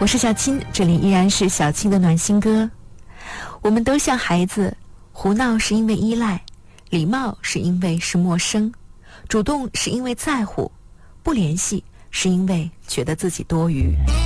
我是小青，这里依然是小青的暖心歌。我们都像孩子，胡闹是因为依赖，礼貌是因为是陌生，主动是因为在乎，不联系是因为觉得自己多余。